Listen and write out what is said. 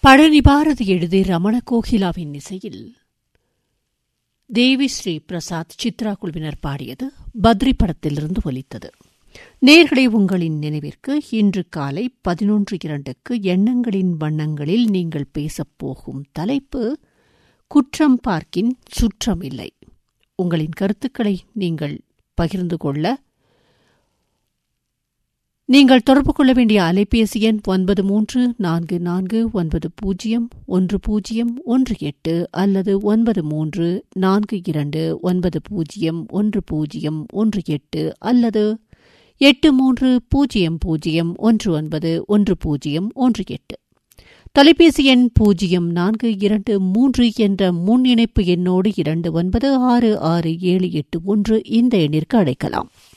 பழனி பாரதி எழுதி ரமண கோகிலாவின் இசையில் தேவி ஸ்ரீ பிரசாத் சித்ரா குழுவினர் பாடியது பத்ரி படத்திலிருந்து ஒலித்தது. நேர்களை உங்களின் நினைவிற்கு இன்று காலை 11:02 எண்ணங்களின் வண்ணங்களில் நீங்கள் பேசப்போகும் தலைப்பு குற்றம் பார்க்கின் சுற்றமில்லை. உங்களின் கருத்துக்களை நீங்கள் பகிர்ந்து கொள்ள நீங்கள் தொடர்பு கொள்ள வேண்டிய அலைபேசி எண் 9344901018 அல்லது 9342901018 அல்லது 8300191018. தொலைபேசி எண் 0423 என்ற முன் இணைப்பு எண்ணோடு 29667881 இந்த எண்ணிற்கு அழைக்கலாம்.